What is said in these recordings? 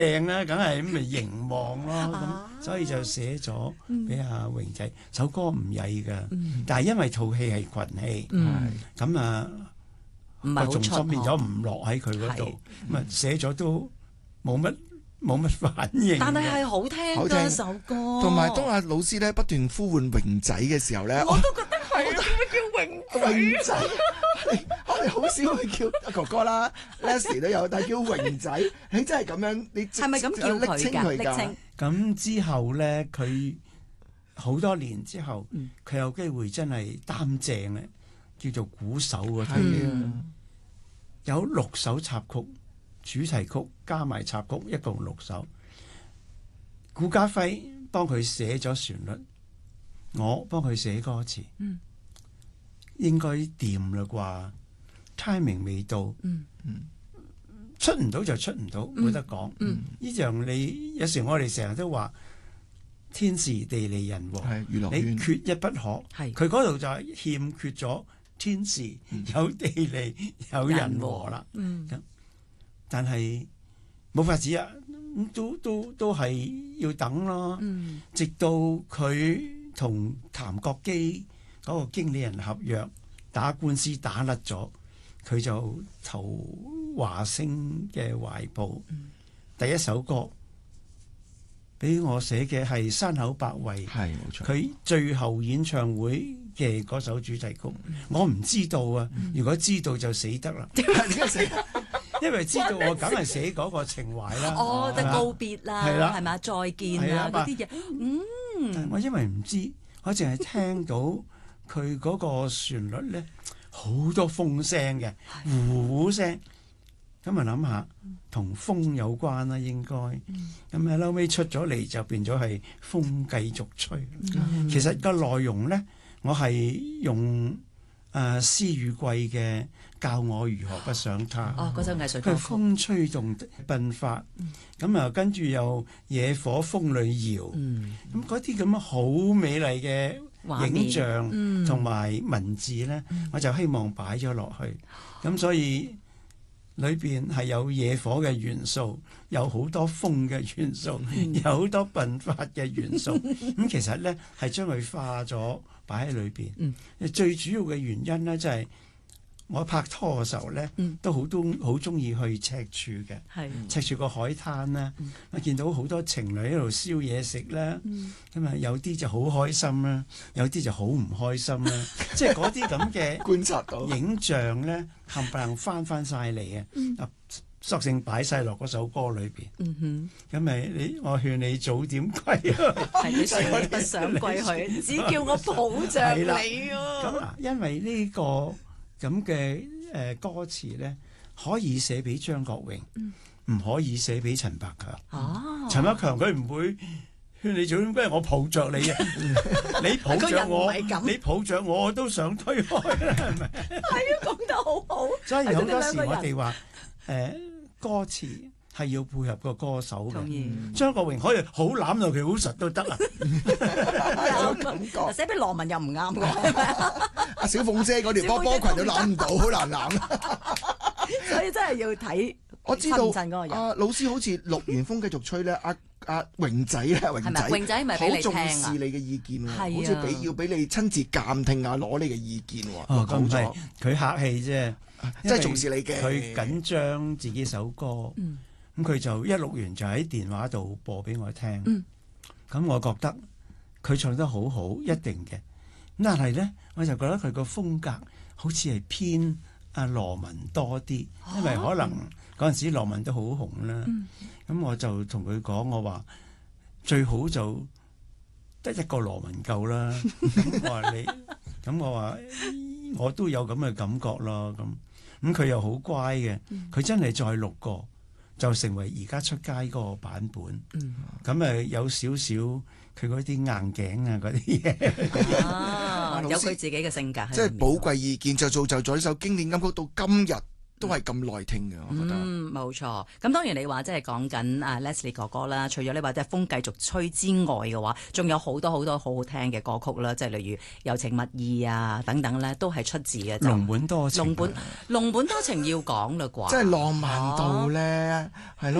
正啦，梗係咁咪凝望咯，咁所以就寫咗俾阿榮仔。首歌唔曳噶，但係因為套戲係群戲，咁唔係好個重心變咗出唔落喺佢嗰度，咁啊寫咗都冇乜反應。 但係好聽㗎首歌， 同埋當阿老師咧不斷呼喚榮仔嘅時候咧， 我都覺得係點解叫榮仔？ 我哋好少會叫阿哥哥啦，Leslie 都有，但係叫榮仔，你真係咁樣，你係咪咁叫佢㗎？昵稱咁之後咧，佢好多年之後，佢有機會真係擔正咧，叫做鼓手嗰啲，有6首插曲、主題曲加埋插曲，一共6首。顧嘉輝幫佢寫咗旋律，我幫佢寫歌詞，應該掂啦啩 ？timing 未到，出唔到就出唔到，冇得講。呢樣你有時我哋成日都話天時地利人和，你缺一不可。佢嗰度就係欠缺咗天時有地利有人和啦。但係冇法子啊，都係要等咯。直到佢同譚國基嗰個經理人合約打官司打甩咗，佢就投華星嘅懷抱。第一首歌俾我寫嘅係山口百惠， 係冇錯。 佢最後演唱會嘅嗰首主題曲，我唔知道啊。如果知道就死得啦。點解死？因為知道我梗係寫嗰個情懷啦。 哦，就告別啦，係咪？再見啊嗰啲嘢。 但我因為唔知，我淨係聽到佢嗰個旋律咧，好多風聲嘅，呼呼聲。咁啊諗下，同風有關啦，應該。咁後尾出咗嚟就變咗係風繼續吹。其實個內容咧，我係用施雨貴嘅教我如何不想他。 嗰首藝術歌曲。 佢風吹動鬢髮，咁跟住又野火風裏搖。咁嗰啲咁樣好美麗嘅影像同埋文字咧，我就希望擺咗落去。咁所以裏邊係有野火嘅元素，有好多風嘅元素，有好多鬢髮嘅元素。咁其實咧係將佢化咗擺喺裏邊。最主要嘅原因咧，就係我拍拖嘅時候咧，都好中意去赤柱嘅。赤柱個海灘啦，我見到好多情侶喺度燒嘢食啦，咁啊有啲就好開心啦，有啲就好唔開心啦，即係嗰啲咁嘅觀察到影像咧，冚唪唥翻晒嚟啊！索性擺晒落嗰首歌裏邊。咁咪我勸你早點歸去， 係你說你不想歸去，只叫我抱着你喎。 咁因為呢個咁嘅歌詞咧，可以寫俾張國榮，唔可以寫俾陳百強。陳百強佢唔會勸你早點歸，我抱着你啊！你抱着我，你抱着我都想推開啦，係咪？ 係啊，講得好好。 所以好多時我哋話歌詞係要配合個歌手嘅。張國榮可以好攬到佢好實都得啊！ 有感覺。 寫俾羅文又唔啱㗎， 阿小鳳姐嗰條波波裙都攬唔到，好難攬。 所以真係要睇。 我知道老師好似錄完風繼續吹咧，阿榮仔咧，榮仔咪好重視你嘅意見喎，好似要俾你親自鑑聽下，攞你嘅意見喎。 咁唔係佢客氣啫， 即係重視你嘅。 佢緊張自己首歌，咁佢就一錄完就喺電話度播俾我聽。咁我覺得佢唱得好好，一定嘅。咁但係咧，我就覺得佢個風格好似係偏阿羅文多啲，因為可能嗰陣時羅文都好紅啦。咁我就同佢講，我話最好就得一個羅文夠啦。我話你，咁我話我都有咁嘅感覺咯。咁佢又好乖嘅，佢真係再錄過，就成為而家出街嗰個版本。咁有少少佢嗰啲硬頸啊嗰啲嘢。 有佢自己嘅性格。 即係寶貴意見就造就咗呢首經典金曲到今日都係咁耐聽嘅，我覺得。 冇錯。咁當然你話即係講緊Leslie 哥哥啦，除咗你話即係風繼續吹之外嘅話，仲有好多好多好好聽嘅歌曲啦，即係例如柔情蜜意啊等等咧，都係出自嘅。 龍本多情。 龍本多情要講啦啩。 即係浪漫到咧，係咯。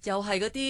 又係嗰啲